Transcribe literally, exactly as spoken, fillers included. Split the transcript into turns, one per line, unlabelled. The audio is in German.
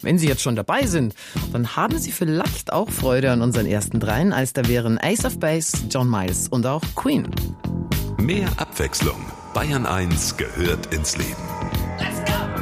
Wenn Sie jetzt schon dabei sind, dann haben Sie vielleicht auch Freude an unseren ersten dreien, als da wären Ace of Base, John Miles und auch Queen.
Mehr Abwechslung. Bayern eins gehört ins Leben.